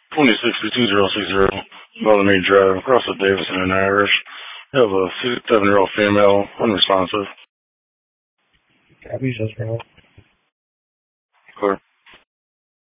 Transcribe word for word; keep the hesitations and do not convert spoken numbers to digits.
twenty sixty-two zero six zero, Melanie Drive, Russell Davidson and Irish. You have a fifty-seven-year-old female, unresponsive. Gabby's just wrong.